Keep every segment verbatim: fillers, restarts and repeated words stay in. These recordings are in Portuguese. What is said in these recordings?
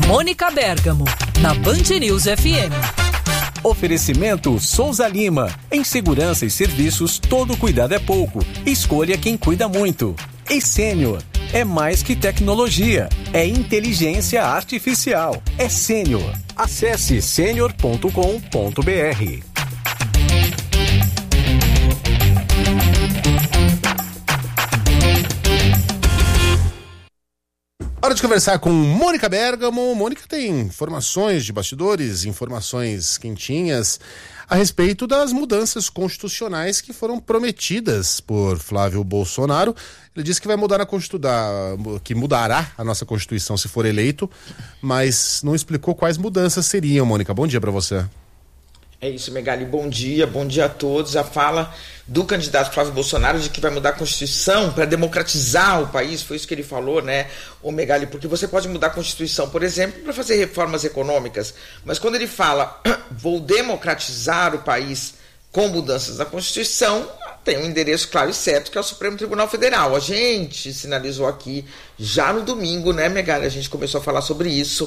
Mônica Bergamo, na Band News F M. Oferecimento Souza Lima. Em segurança e serviços, todo cuidado é pouco. Escolha quem cuida muito. E Sênior. É mais que tecnologia. É inteligência artificial. É Sênior. Acesse sênior ponto com ponto b r. Hora de conversar com Mônica Bergamo. Mônica tem informações de bastidores, informações quentinhas a respeito das mudanças constitucionais que foram prometidas por Flávio Bolsonaro. Ele disse que vai mudar na Constituição, que mudará a nossa Constituição se for eleito, mas não explicou quais mudanças seriam. Mônica, bom dia para você. É isso, Megali, bom dia, bom dia a todos. A fala do candidato Flávio Bolsonaro de que vai mudar a Constituição para democratizar o país, foi isso que ele falou, né, o Megali, porque você pode mudar a Constituição, por exemplo, para fazer reformas econômicas, mas quando ele fala, vou democratizar o país com mudanças na Constituição, tem um endereço claro e certo, que é o Supremo Tribunal Federal. A gente sinalizou aqui já no domingo, né, Megali? A gente começou a falar sobre isso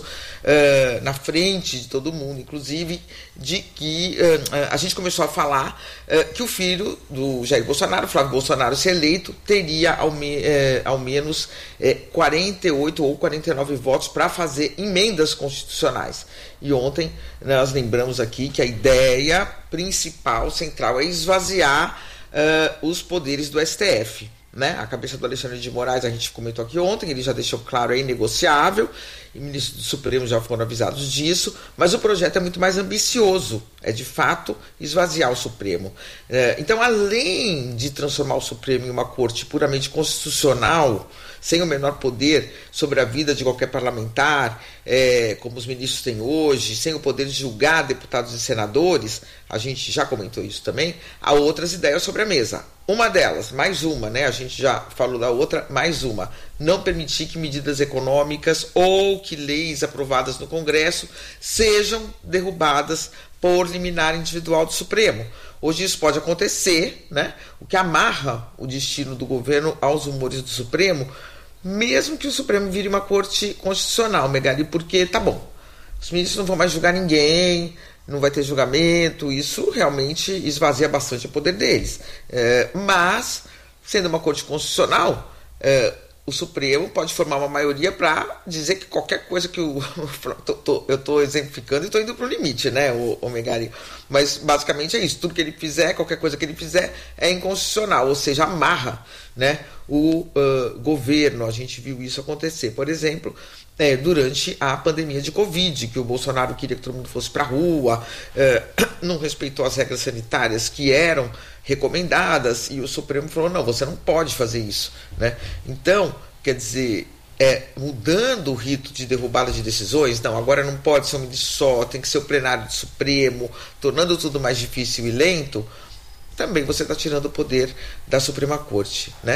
uh, na frente de todo mundo, inclusive, de que uh, a gente começou a falar uh, que o filho do Jair Bolsonaro, Flávio Bolsonaro, se eleito, teria ao, me, uh, ao menos uh, quarenta e oito ou quarenta e nove votos para fazer emendas constitucionais. E ontem nós lembramos aqui que a ideia principal, central, é esvaziar uh, os poderes do S T F. Né? A cabeça do Alexandre de Moraes, a gente comentou aqui ontem, ele já deixou claro, é inegociável, e ministros do Supremo já foram avisados disso, mas o projeto é muito mais ambicioso, é de fato esvaziar o Supremo. É, então, além de transformar o Supremo em uma corte puramente constitucional, sem o menor poder sobre a vida de qualquer parlamentar, é, como os ministros têm hoje, sem o poder de julgar deputados e senadores, a gente já comentou isso também, há outras ideias sobre a mesa. Uma delas, mais uma, né? A gente já falou da outra, mais uma. Não permitir que medidas econômicas ou que leis aprovadas no Congresso sejam derrubadas por liminar individual do Supremo. Hoje isso pode acontecer, né? O que amarra o destino do governo aos rumores do Supremo, mesmo que o Supremo vire uma corte constitucional, Megali, porque tá bom, os ministros não vão mais julgar ninguém, não vai ter julgamento, isso realmente esvazia bastante o poder deles. É, mas, sendo uma corte constitucional, é, o Supremo pode formar uma maioria para dizer que qualquer coisa que o... tô, tô, eu estou exemplificando e estou indo para o limite, né, o, o Megali? Mas basicamente é isso, tudo que ele fizer, qualquer coisa que ele fizer é inconstitucional, ou seja, amarra, né, o uh, governo. A gente viu isso acontecer, por exemplo, é, durante a pandemia de Covid, que o Bolsonaro queria que todo mundo fosse para a rua, é, não respeitou as regras sanitárias que eram recomendadas, e o Supremo falou, não, você não pode fazer isso, né? Então, quer dizer, é, mudando o rito de derrubada de decisões, não, agora não pode ser um ministro só, tem que ser o plenário do Supremo, tornando tudo mais difícil e lento, também você está tirando o poder da Suprema Corte, né?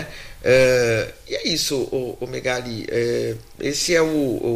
É, e é isso, o, o Megali, é, esse é o,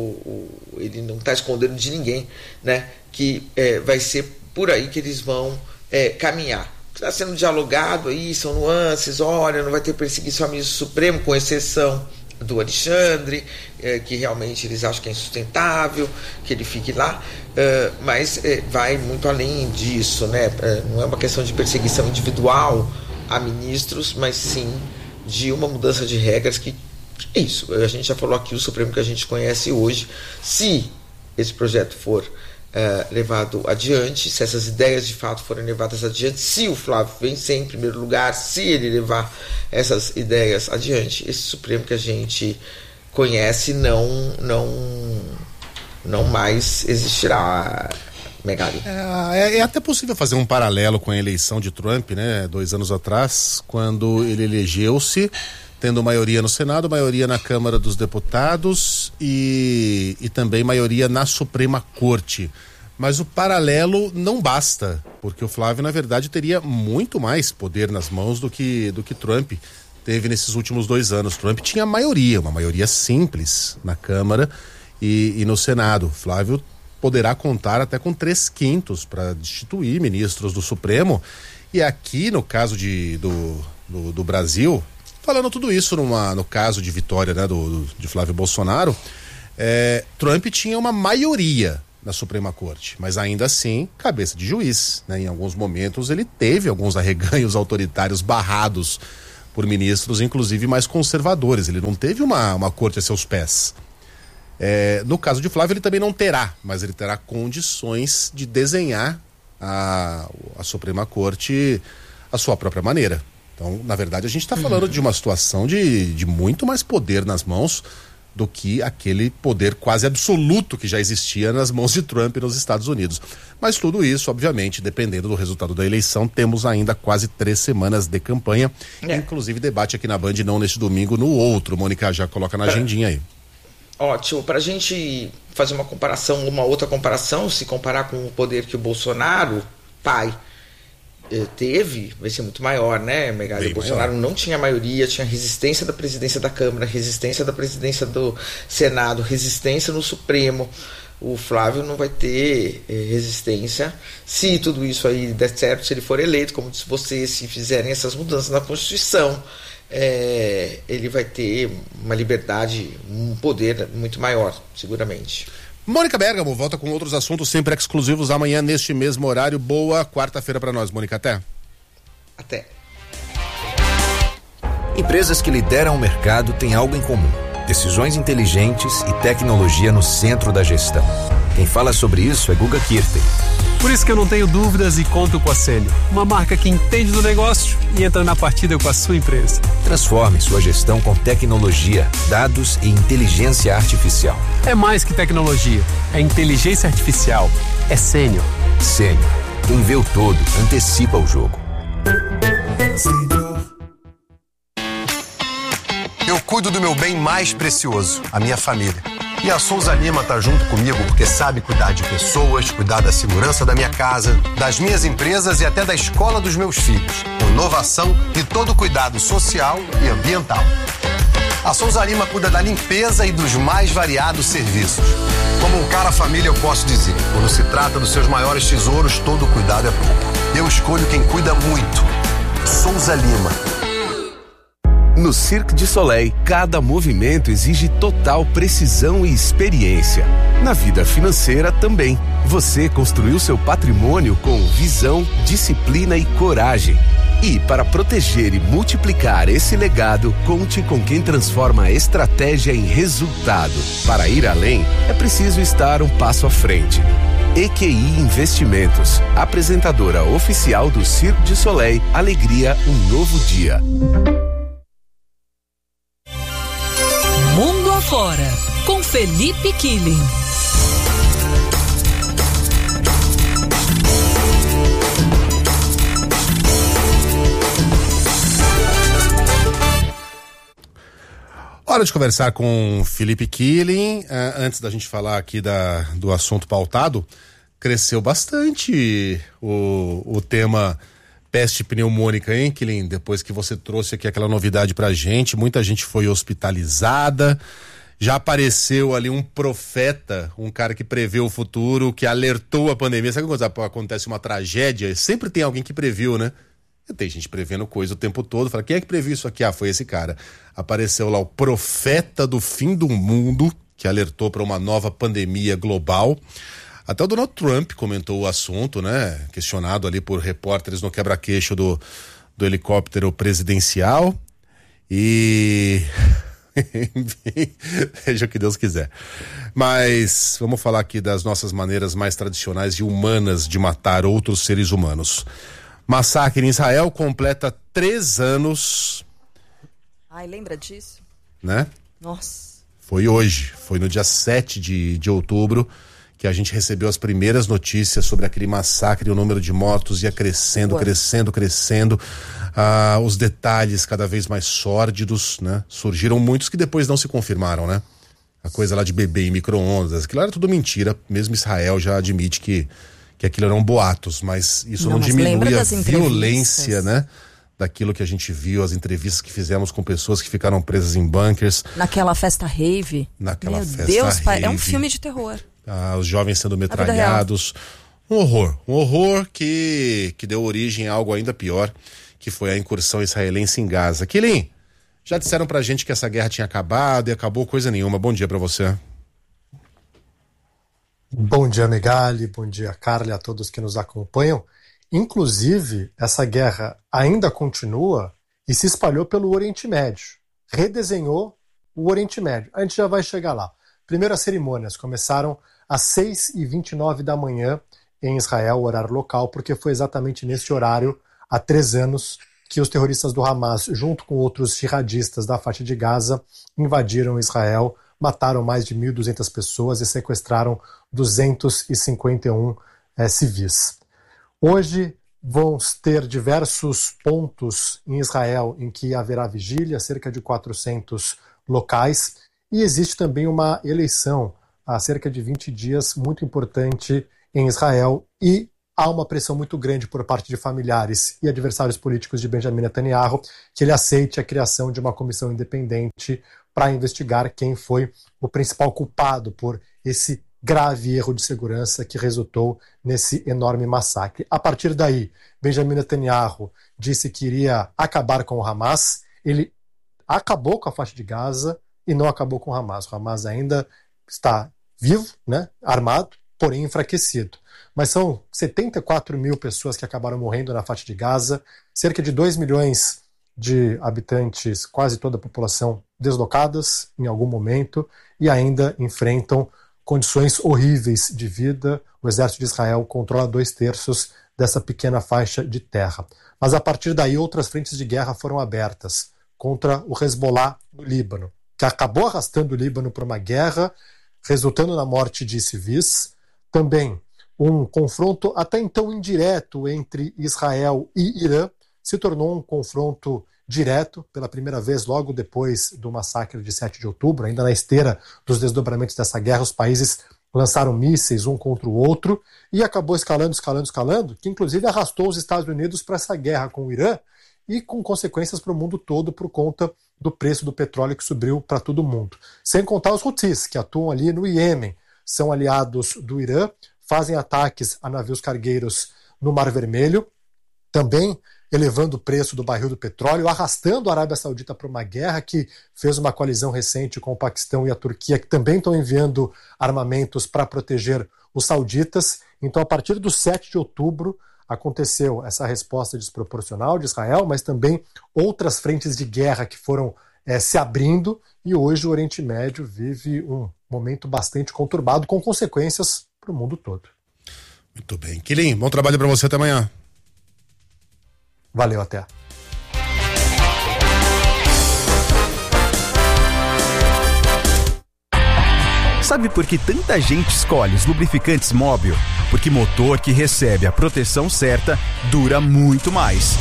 o, o ele não está escondendo de ninguém, né? Que é, vai ser por aí que eles vão é, caminhar. Está sendo dialogado aí, são nuances, olha, não vai ter perseguição ao ministro Supremo, com exceção do Alexandre, eh, que realmente eles acham que é insustentável, que ele fique lá, eh, mas eh, vai muito além disso, né? Eh, não é uma questão de perseguição individual a ministros, mas sim de uma mudança de regras que, que é isso. A gente já falou aqui, o Supremo que a gente conhece hoje, se esse projeto for Uh, levado adiante, se essas ideias de fato forem levadas adiante, se o Flávio vencer em primeiro lugar, se ele levar essas ideias adiante, esse Supremo que a gente conhece não não, não mais existirá, Megali. É, é até possível fazer um paralelo com a eleição de Trump, né, dois anos atrás, quando ele elegeu-se tendo maioria no Senado, maioria na Câmara dos Deputados e, e também maioria na Suprema Corte. Mas o paralelo não basta, porque o Flávio, na verdade, teria muito mais poder nas mãos do que, do que Trump teve nesses últimos dois anos. Trump tinha maioria, uma maioria simples na Câmara e, e no Senado. Flávio poderá contar até com três quintos para destituir ministros do Supremo. E aqui, no caso de, do, do, do Brasil... Falando tudo isso numa, no caso de vitória, né, do, do, de Flávio Bolsonaro, É, Trump tinha uma maioria na Suprema Corte, mas ainda assim, cabeça de juiz, né? Em alguns momentos ele teve alguns arreganhos autoritários barrados por ministros, inclusive mais conservadores. Ele não teve uma, uma corte a seus pés. É, no caso de Flávio, ele também não terá, mas ele terá condições de desenhar a, a Suprema Corte à sua própria maneira. Então, na verdade, a gente está falando uhum. de uma situação de, de muito mais poder nas mãos do que aquele poder quase absoluto que já existia nas mãos de Trump nos Estados Unidos. Mas tudo isso, obviamente, dependendo do resultado da eleição, temos ainda quase três semanas de campanha, é. inclusive debate aqui na Band, não neste domingo, no outro. Mônica, já coloca na agendinha aí. Ótimo, para a gente fazer uma comparação, uma outra comparação, se comparar com o poder que o Bolsonaro, pai, teve, vai ser muito maior, né, Megali? O Bolsonaro maior. Não tinha maioria, tinha resistência da presidência da Câmara, resistência da presidência do Senado, resistência no Supremo. O Flávio não vai ter eh, resistência se tudo isso aí der certo, se ele for eleito, como disse você, se fizerem essas mudanças na Constituição, eh, ele vai ter uma liberdade, um poder muito maior, seguramente. Mônica Bergamo volta com outros assuntos sempre exclusivos amanhã neste mesmo horário. Boa quarta-feira para nós, Mônica. Até. Até. Empresas que lideram o mercado têm algo em comum: decisões inteligentes e tecnologia no centro da gestão. Quem fala sobre isso é Guga Kirten. Por isso que eu não tenho dúvidas e conto com a Sênior, uma marca que entende do negócio e entra na partida com a sua empresa. Transforme sua gestão com tecnologia, dados e inteligência artificial. É mais que tecnologia, é inteligência artificial, é Sênior. Sênior, quem vê o todo, antecipa o jogo. Eu cuido do meu bem mais precioso, a minha família. E a Souza Lima tá junto comigo porque sabe cuidar de pessoas, cuidar da segurança da minha casa, das minhas empresas e até da escola dos meus filhos. Com inovação e todo cuidado social e ambiental. A Souza Lima cuida da limpeza e dos mais variados serviços. Como um cara família, eu posso dizer, quando se trata dos seus maiores tesouros, todo cuidado é pouco. Eu escolho quem cuida muito. Souza Lima. No Cirque du Soleil, cada movimento exige total precisão e experiência. Na vida financeira também. Você construiu seu patrimônio com visão, disciplina e coragem. E para proteger e multiplicar esse legado, conte com quem transforma a estratégia em resultado. Para ir além, é preciso estar um passo à frente. E Q I Investimentos, apresentadora oficial do Cirque du Soleil, alegria, um novo dia. Mundo Afora, com Felipe Killing. Hora de conversar com Felipe Killing. Uh, antes da gente falar aqui da, do assunto pautado, cresceu bastante o, o tema peste pneumônica, hein, Killing? Depois que você trouxe aqui aquela novidade pra gente, muita gente foi hospitalizada, já apareceu ali um profeta, um cara que prevê o futuro, que alertou a pandemia. Sabe quando acontece uma tragédia? Sempre tem alguém que previu, né? Tem gente prevendo coisa o tempo todo. Fala, quem é que previu isso aqui? Ah, foi esse cara. Apareceu lá o profeta do fim do mundo, que alertou para uma nova pandemia global. Até o Donald Trump comentou o assunto, né? Questionado ali por repórteres no quebra-queixo do, do helicóptero presidencial. E... Veja o que Deus quiser. Mas vamos falar aqui das nossas maneiras mais tradicionais e humanas de matar outros seres humanos. Massacre em Israel completa três anos. Ai, lembra disso? Né? Nossa. Foi hoje, foi no dia sete de, de outubro que a gente recebeu as primeiras notícias sobre aquele massacre. O número de mortos ia crescendo, Ué. crescendo, crescendo. Ah, os detalhes cada vez mais sórdidos, né? Surgiram muitos que depois não se confirmaram, né? A coisa lá de bebê em micro-ondas, aquilo era tudo mentira. Mesmo Israel já admite que que aquilo eram boatos, mas isso não, não mas diminui a violência, né? Daquilo que a gente viu, as entrevistas que fizemos com pessoas que ficaram presas em bunkers. Naquela festa rave. Naquela Meu festa Deus, rave. Pai, é um filme de terror. Ah, os jovens sendo metralhados. Um horror. Um horror que, que deu origem a algo ainda pior, que foi a incursão israelense em Gaza. Killing, já disseram pra gente que essa guerra tinha acabado e acabou coisa nenhuma. Bom dia pra você. Bom dia, Megali, bom dia, Carla, e a todos que nos acompanham. Inclusive, essa guerra ainda continua e se espalhou pelo Oriente Médio. Redesenhou o Oriente Médio. A gente já vai chegar lá. Primeiro, as cerimônias começaram às seis e vinte e nove da manhã em Israel, horário local, porque foi exatamente nesse horário, há três anos, que os terroristas do Hamas, junto com outros jihadistas da faixa de Gaza, invadiram Israel, mataram mais de mil e duzentas pessoas e sequestraram duzentos e cinquenta e um é, civis. Hoje vão ter diversos pontos em Israel em que haverá vigília, cerca de quatrocentos locais, e existe também uma eleição há cerca de vinte dias muito importante em Israel, e há uma pressão muito grande por parte de familiares e adversários políticos de Benjamin Netanyahu que ele aceite a criação de uma comissão independente para investigar quem foi o principal culpado por esse grave erro de segurança que resultou nesse enorme massacre. A partir daí, Benjamin Netanyahu disse que iria acabar com o Hamas. Ele acabou com a faixa de Gaza e não acabou com o Hamas. O Hamas ainda está vivo, né, armado, porém enfraquecido. Mas são setenta e quatro mil pessoas que acabaram morrendo na faixa de Gaza, cerca de dois milhões de habitantes, quase toda a população deslocadas em algum momento e ainda enfrentam condições horríveis de vida. O exército de Israel controla dois terços dessa pequena faixa de terra. Mas a partir daí outras frentes de guerra foram abertas contra o Hezbollah no Líbano, que acabou arrastando o Líbano para uma guerra, resultando na morte de civis. Também um confronto até então indireto entre Israel e Irã se tornou um confronto direto, pela primeira vez logo depois do massacre de sete de outubro, ainda na esteira dos desdobramentos dessa guerra, os países lançaram mísseis um contra o outro e acabou escalando, escalando, escalando, que inclusive arrastou os Estados Unidos para essa guerra com o Irã e com consequências para o mundo todo por conta do preço do petróleo que subiu para todo mundo. Sem contar os Houthis, que atuam ali no Iêmen, são aliados do Irã, fazem ataques a navios cargueiros no Mar Vermelho, também elevando o preço do barril do petróleo, arrastando a Arábia Saudita para uma guerra que fez uma coalizão recente com o Paquistão e a Turquia, que também estão enviando armamentos para proteger os sauditas. Então, a partir do sete de outubro, aconteceu essa resposta desproporcional de Israel, mas também outras frentes de guerra que foram é, se abrindo, e hoje o Oriente Médio vive um momento bastante conturbado, com consequências para o mundo todo. Muito bem. Quilim, bom trabalho para você, até amanhã. Valeu, até. Sabe por que tanta gente escolhe os lubrificantes Móbil? Porque motor que recebe a proteção certa dura muito mais.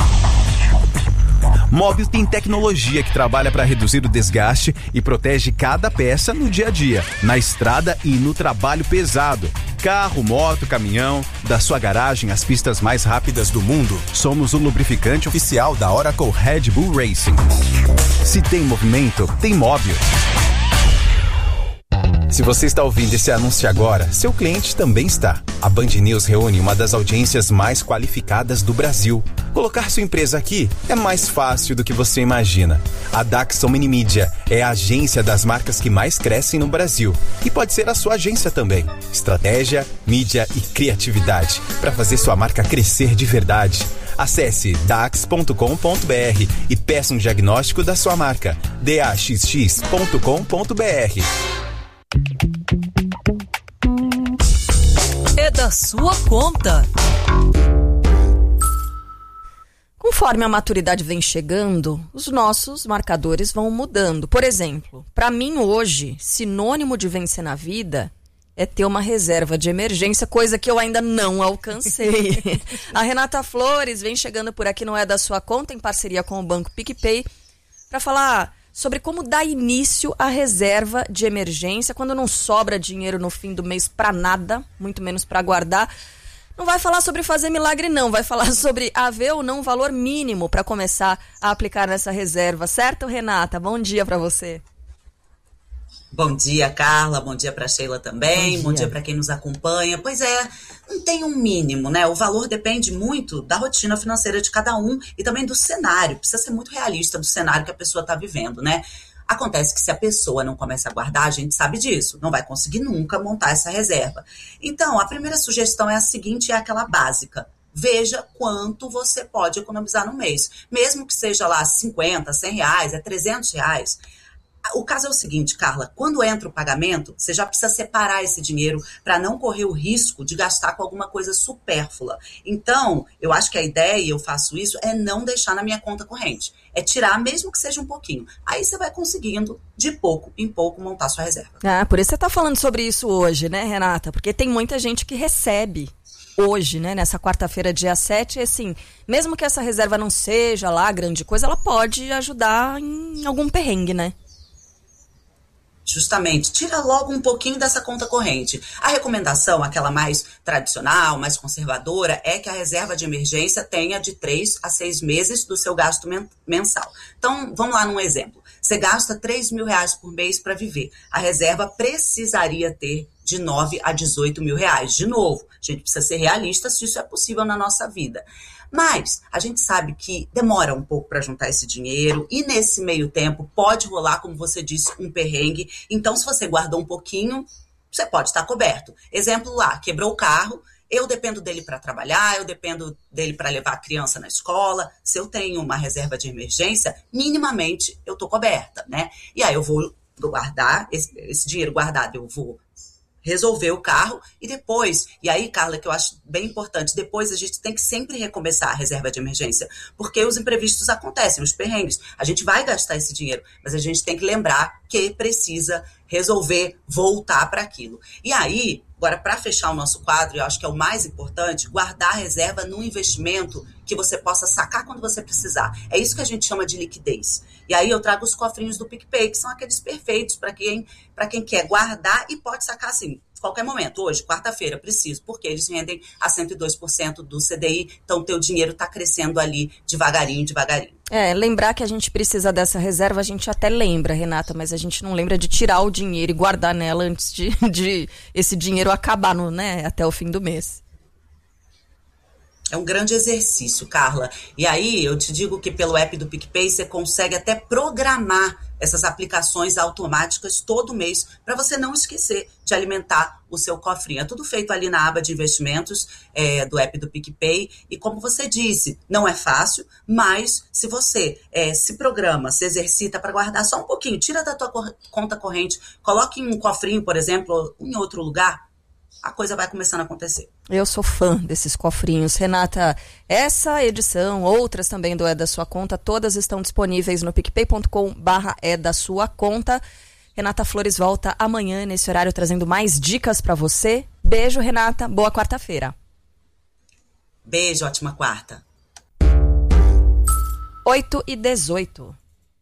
Móbil tem tecnologia que trabalha para reduzir o desgaste e protege cada peça no dia a dia, na estrada e no trabalho pesado. Carro, moto, caminhão, da sua garagem às pistas mais rápidas do mundo, somos o lubrificante oficial da Oracle Red Bull Racing. Se tem movimento, tem Móbil. Se você está ouvindo esse anúncio agora, seu cliente também está. A Band News reúne uma das audiências mais qualificadas do Brasil. Colocar sua empresa aqui é mais fácil do que você imagina. A Daxon Minimídia é a agência das marcas que mais crescem no Brasil. E pode ser a sua agência também. Estratégia, mídia e criatividade para fazer sua marca crescer de verdade. Acesse dax ponto com ponto b r e peça um diagnóstico da sua marca. d a x x ponto com ponto b r. É da sua conta. Conforme a maturidade vem chegando, os nossos marcadores vão mudando. Por exemplo, para mim hoje, sinônimo de vencer na vida é ter uma reserva de emergência, coisa que eu ainda não alcancei. A Renata Flores vem chegando por aqui, não é da sua conta, em parceria com o Banco PicPay, para falar sobre como dar início à reserva de emergência quando não sobra dinheiro no fim do mês para nada, muito menos para guardar. Não vai falar sobre fazer milagre não, vai falar sobre haver ou não um valor mínimo para começar a aplicar nessa reserva, certo, Renata? Bom dia para você. Bom dia, Carla, bom dia para Sheila também, bom dia, bom dia para quem nos acompanha. Pois é, não tem um mínimo, né? O valor depende muito da rotina financeira de cada um e também do cenário. Precisa ser muito realista do cenário que a pessoa está vivendo, né? Acontece que se a pessoa não começa a guardar, a gente sabe disso, não vai conseguir nunca montar essa reserva. Então, a primeira sugestão é a seguinte, é aquela básica. Veja quanto você pode economizar no mês. Mesmo que seja lá cinquenta, cem reais, é trezentos reais. O caso é o seguinte, Carla, quando entra o pagamento, você já precisa separar esse dinheiro para não correr o risco de gastar com alguma coisa supérflua. Então, eu acho que a ideia, e eu faço isso, é não deixar na minha conta corrente. É tirar, mesmo que seja um pouquinho. Aí você vai conseguindo, de pouco em pouco, montar sua reserva. Ah, por isso você está falando sobre isso hoje, né, Renata? Porque tem muita gente que recebe hoje, né, nessa quarta-feira, dia sete, e assim, mesmo que essa reserva não seja lá grande coisa, ela pode ajudar em algum perrengue, né? Justamente, tira logo um pouquinho dessa conta corrente. A recomendação, aquela mais tradicional, mais conservadora, é que a reserva de emergência tenha de três a seis meses do seu gasto mensal. Então, vamos lá num exemplo. Você gasta três mil reais por mês para viver. A reserva precisaria ter de nove a dezoito mil reais. De novo, a gente precisa ser realista se isso é possível na nossa vida. Mas a gente sabe que demora um pouco para juntar esse dinheiro e nesse meio tempo pode rolar, como você disse, um perrengue. Então, se você guardou um pouquinho, você pode estar coberto. Exemplo lá, quebrou o carro, eu dependo dele para trabalhar, eu dependo dele para levar a criança na escola. Se eu tenho uma reserva de emergência, minimamente eu estou coberta, né? E aí eu vou guardar, esse, esse dinheiro guardado eu vou resolver o carro e depois, e aí, Carla, que eu acho bem importante, depois a gente tem que sempre recomeçar a reserva de emergência, porque os imprevistos acontecem, os perrengues. A gente vai gastar esse dinheiro, mas a gente tem que lembrar que precisa resolver, voltar para aquilo. E aí, agora, para fechar o nosso quadro, eu acho que é o mais importante, guardar a reserva num investimento que você possa sacar quando você precisar. É isso que a gente chama de liquidez. E aí eu trago os cofrinhos do PicPay, que são aqueles perfeitos para quem, para quem quer guardar e pode sacar assim, a qualquer momento. Hoje, quarta-feira, preciso, porque eles rendem a cento e dois por cento do C D I, então o teu dinheiro está crescendo ali devagarinho, devagarinho. É, lembrar que a gente precisa dessa reserva, a gente até lembra, Renata, mas a gente não lembra de tirar o dinheiro e guardar nela antes de, de esse dinheiro acabar no, né, até o fim do mês. É um grande exercício, Carla. E aí, eu te digo que pelo app do PicPay, você consegue até programar essas aplicações automáticas todo mês para você não esquecer de alimentar o seu cofrinho. É tudo feito ali na aba de investimentos é, do app do PicPay. E como você disse, não é fácil, mas se você é, se programa, se exercita para guardar só um pouquinho, tira da tua cor- conta corrente, coloque em um cofrinho, por exemplo, em outro lugar, a coisa vai começando a acontecer. Eu sou fã desses cofrinhos. Renata, essa edição, outras também do É da Sua Conta, todas estão disponíveis no picpay ponto com barra é da sua conta. Renata Flores volta amanhã nesse horário trazendo mais dicas para você. Beijo, Renata. Boa quarta-feira. Beijo, ótima quarta. oito e dezoito.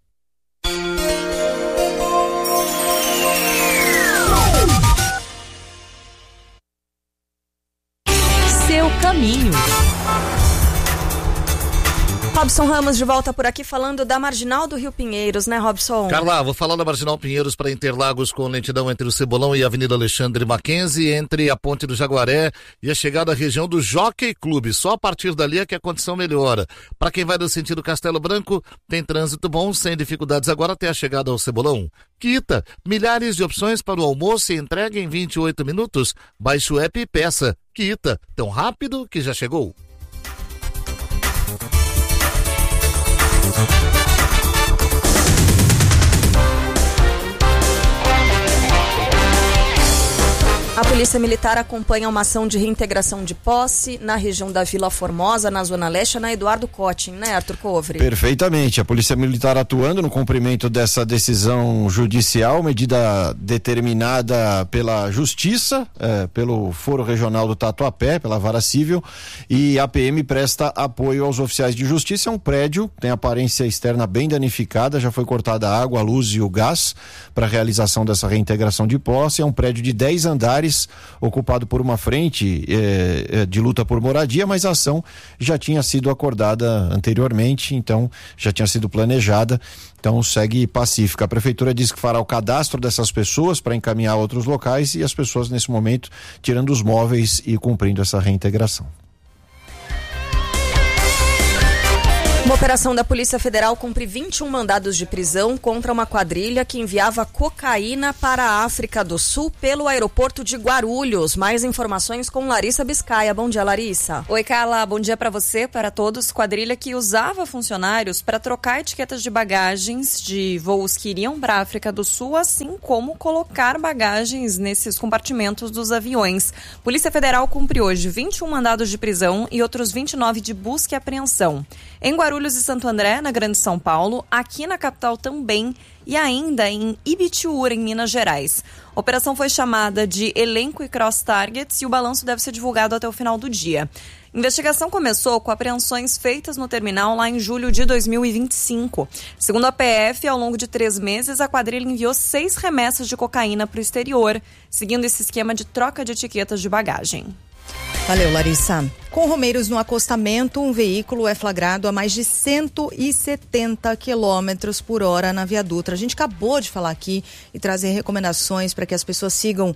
Seu caminho. Robson Ramos de volta por aqui falando da Marginal do Rio Pinheiros, né, Robson? Carla, vou falar da Marginal Pinheiros para Interlagos com lentidão entre o Cebolão e a Avenida Alexandre Mackenzie, entre a Ponte do Jaguaré e a chegada à região do Jockey Clube. Só a partir dali é que a condição melhora. Para quem vai no sentido Castelo Branco, tem trânsito bom, sem dificuldades agora até a chegada ao Cebolão. Quita, milhares de opções para o almoço e entrega em vinte e oito minutos. Baixe o app e peça. Quita, tão rápido que já chegou. A Polícia Militar acompanha uma ação de reintegração de posse na região da Vila Formosa, na Zona Leste, na Eduardo Cottin, né, Arthur Covre? Perfeitamente. A Polícia Militar atuando no cumprimento dessa decisão judicial, medida determinada pela Justiça, é, pelo Foro Regional do Tatuapé, pela Vara Civil, e a P M presta apoio aos oficiais de justiça. É um prédio, tem aparência externa bem danificada, já foi cortada a água, a luz e o gás para a realização dessa reintegração de posse. É um prédio de dez andares, ocupado por uma frente eh, de luta por moradia, mas a ação já tinha sido acordada anteriormente, então já tinha sido planejada, então segue pacífica. A prefeitura diz que fará o cadastro dessas pessoas para encaminhar a outros locais e as pessoas nesse momento tirando os móveis e cumprindo essa reintegração. Uma operação da Polícia Federal cumpre vinte e um mandados de prisão contra uma quadrilha que enviava cocaína para a África do Sul pelo aeroporto de Guarulhos. Mais informações com Larissa Biscaia. Bom dia, Larissa. Oi, Carla. Bom dia para você, para todos. Quadrilha que usava funcionários para trocar etiquetas de bagagens de voos que iriam para a África do Sul, assim como colocar bagagens nesses compartimentos dos aviões. Polícia Federal cumpre hoje vinte e um mandados de prisão e outros vinte e nove de busca e apreensão. Em Guarulhos e Santo André, na Grande São Paulo, aqui na capital também e ainda em Ibitiúra, em Minas Gerais. A operação foi chamada de Elenco e Cross Targets e o balanço deve ser divulgado até o final do dia. A investigação começou com apreensões feitas no terminal lá em julho de dois mil e vinte e cinco. Segundo a P F, ao longo de três meses, a quadrilha enviou seis remessas de cocaína para o exterior, seguindo esse esquema de troca de etiquetas de bagagem. Valeu, Larissa. Com romeiros no acostamento, um veículo é flagrado a mais de cento e setenta quilômetros por hora na Via Dutra. A gente acabou de falar aqui e trazer recomendações para que as pessoas sigam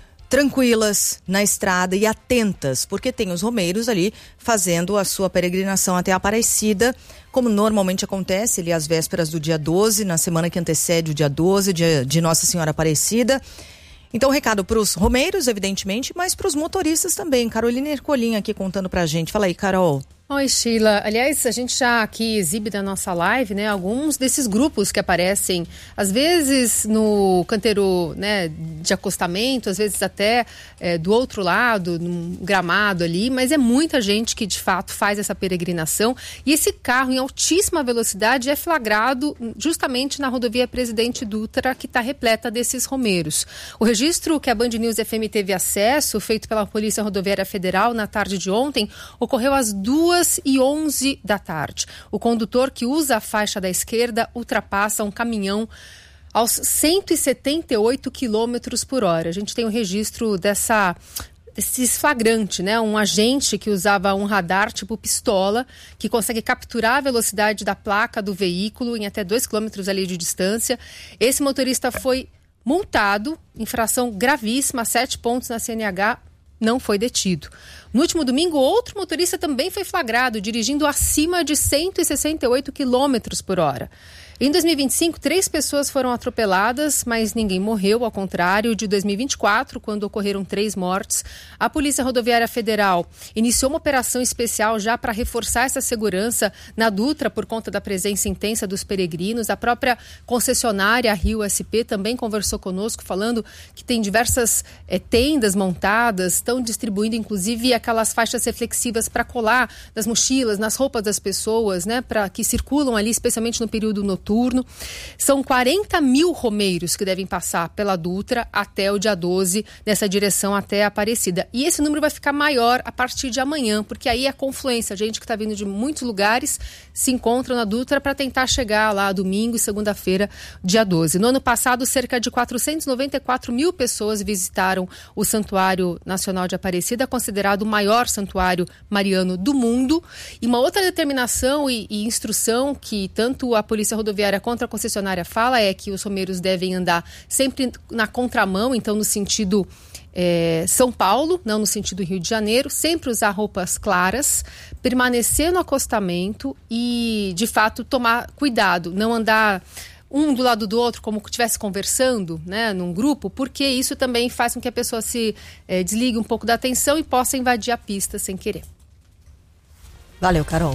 tranquilas na estrada e atentas, porque tem os romeiros ali fazendo a sua peregrinação até a Aparecida, como normalmente acontece ali às vésperas do dia doze, na semana que antecede o dia doze, dia de Nossa Senhora Aparecida. Então, recado para os romeiros, evidentemente, mas para os motoristas também. Carolina Ercolim aqui contando pra gente. Fala aí, Carol. Oi, Sheila. Aliás, a gente já aqui exibe na nossa live, né, alguns desses grupos que aparecem, às vezes no canteiro, né, de acostamento, às vezes até é, do outro lado, num gramado ali, mas é muita gente que de fato faz essa peregrinação e esse carro em altíssima velocidade é flagrado justamente na rodovia Presidente Dutra, que está repleta desses romeiros. O registro que a Band News F M teve acesso, feito pela Polícia Rodoviária Federal na tarde de ontem, ocorreu às duas e onze da tarde. O condutor que usa a faixa da esquerda ultrapassa um caminhão aos cento e setenta e oito quilômetros por hora. A gente tem o registro dessa... esse flagrante, né? Um agente que usava um radar tipo pistola, que consegue capturar a velocidade da placa do veículo em até dois quilômetros ali de distância. Esse motorista foi multado, infração gravíssima, sete pontos na C N H, não foi detido. No último domingo, outro motorista também foi flagrado, dirigindo acima de cento e sessenta e oito quilômetros por hora. Em dois mil e vinte e cinco, três pessoas foram atropeladas, mas ninguém morreu, ao contrário de dois mil e vinte e quatro, quando ocorreram três mortes. A Polícia Rodoviária Federal iniciou uma operação especial já para reforçar essa segurança na Dutra por conta da presença intensa dos peregrinos. A própria concessionária, a Rio S P, também conversou conosco, falando que tem diversas é, tendas montadas, estão distribuindo inclusive aquelas faixas reflexivas para colar nas mochilas, nas roupas das pessoas, né, para que circulam ali, especialmente no período noturno. São quarenta mil romeiros que devem passar pela Dutra até o dia doze, nessa direção até a Aparecida. E esse número vai ficar maior a partir de amanhã, porque aí a confluência, gente que está vindo de muitos lugares, se encontra na Dutra para tentar chegar lá domingo e segunda-feira, dia doze. No ano passado, cerca de quatrocentos e noventa e quatro mil pessoas visitaram o Santuário Nacional de Aparecida, considerado o maior santuário mariano do mundo. E uma outra determinação e, e instrução que tanto a Polícia Rodoviária contra a concessionária fala é que os romeiros devem andar sempre na contramão, então no sentido é, São Paulo, não no sentido Rio de Janeiro, sempre usar roupas claras, permanecer no acostamento e, de fato, tomar cuidado, não andar um do lado do outro como que estivesse conversando, né, num grupo, porque isso também faz com que a pessoa se é, desligue um pouco da atenção e possa invadir a pista sem querer. Valeu, Carol.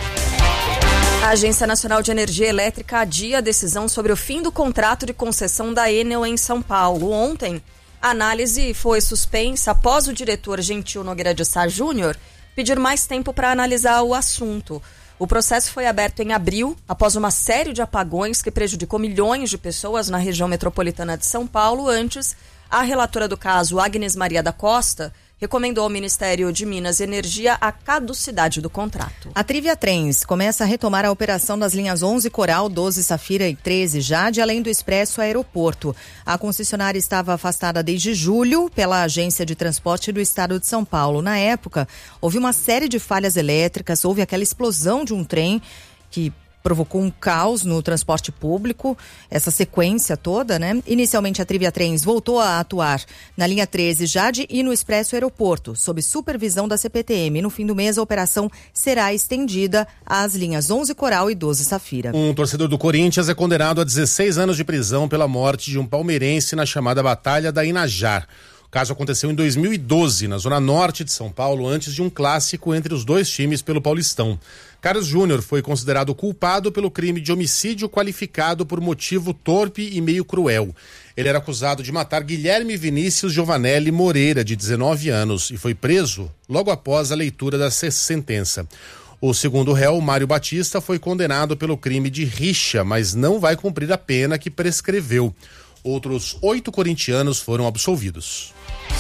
A Agência Nacional de Energia Elétrica adia a decisão sobre o fim do contrato de concessão da Enel em São Paulo. Ontem, a análise foi suspensa após o diretor Gentil Nogueira de Sá Júnior pedir mais tempo para analisar o assunto. O processo foi aberto em abril, após uma série de apagões que prejudicou milhões de pessoas na região metropolitana de São Paulo. Antes, a relatora do caso, Agnes Maria da Costa, recomendou ao Ministério de Minas e Energia a caducidade do contrato. A Trivia Trens começa a retomar a operação das linhas onze Coral, doze Safira e treze Jade, além do Expresso Aeroporto. A concessionária estava afastada desde julho pela Agência de Transporte do Estado de São Paulo. Na época, houve uma série de falhas elétricas, houve aquela explosão de um trem que provocou um caos no transporte público, essa sequência toda, né? Inicialmente a Trivia Trens voltou a atuar na linha treze Jade e no Expresso Aeroporto, sob supervisão da C P T M. No fim do mês, a operação será estendida às linhas onze Coral e doze Safira. Um torcedor do Corinthians é condenado a dezesseis anos de prisão pela morte de um palmeirense na chamada Batalha da Inajar. O caso aconteceu em dois mil e doze, na zona norte de São Paulo, antes de um clássico entre os dois times pelo Paulistão. Carlos Júnior foi considerado culpado pelo crime de homicídio qualificado por motivo torpe e meio cruel. Ele era acusado de matar Guilherme Vinícius Giovanelli Moreira, de dezenove anos, e foi preso logo após a leitura da sentença. O segundo réu, Mário Batista, foi condenado pelo crime de rixa, mas não vai cumprir a pena que prescreveu. Outros oito corintianos foram absolvidos.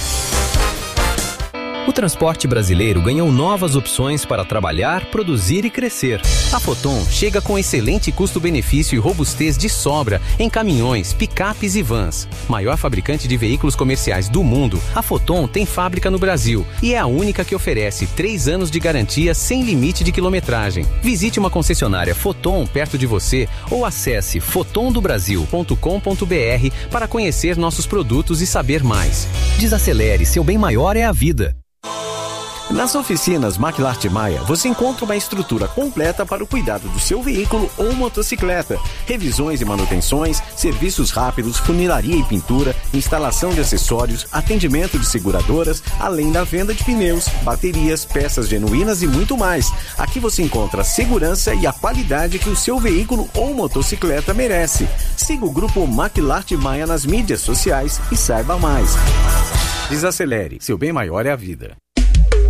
O transporte brasileiro ganhou novas opções para trabalhar, produzir e crescer. A Foton chega com excelente custo-benefício e robustez de sobra em caminhões, picapes e vans. Maior fabricante de veículos comerciais do mundo, a Foton tem fábrica no Brasil e é a única que oferece três anos de garantia sem limite de quilometragem. Visite uma concessionária Foton perto de você ou acesse foton do brasil ponto com ponto b r para conhecer nossos produtos e saber mais. Desacelere, seu bem maior é a vida. Nas oficinas Maquilarte Maia, você encontra uma estrutura completa para o cuidado do seu veículo ou motocicleta. Revisões e manutenções, serviços rápidos, funilaria e pintura, instalação de acessórios, atendimento de seguradoras, além da venda de pneus, baterias, peças genuínas e muito mais. Aqui você encontra a segurança e a qualidade que o seu veículo ou motocicleta merece. Siga o grupo Maquilarte Maia nas mídias sociais e saiba mais. Desacelere, seu bem maior é a vida.